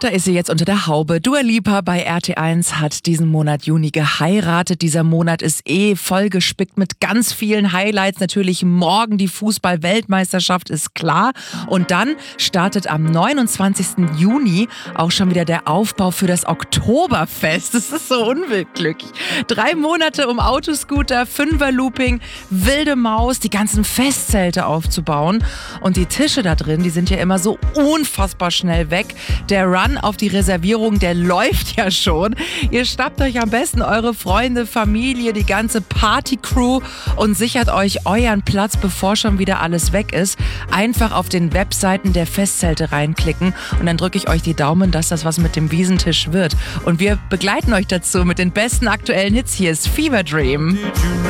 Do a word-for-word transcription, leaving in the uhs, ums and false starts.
Da ist sie jetzt unter der Haube. Dua Lipa bei R T eins hat diesen Monat Juni geheiratet. Dieser Monat ist eh vollgespickt mit ganz vielen Highlights. Natürlich morgen die Fußball-Weltmeisterschaft, ist klar. Und dann startet am neunundzwanzigsten Juni auch schon wieder der Aufbau für das Oktoberfest. Das ist so unwillkürlich. Drei Monate um Autoscooter, Fünfer-Looping, wilde Maus, die ganzen Festzelte aufzubauen. Und die Tische da drin, die sind ja immer so unfassbar schnell weg. Der Run auf die Reservierung, der läuft ja schon. Ihr schnappt euch am besten eure Freunde, Familie, die ganze Party-Crew und sichert euch euren Platz, bevor schon wieder alles weg ist. Einfach auf den Webseiten der Festzelte reinklicken und dann drücke ich euch die Daumen, dass das was mit dem Wiesentisch wird. Und wir begleiten euch dazu mit den besten aktuellen Hits. Hier ist Fever Dream.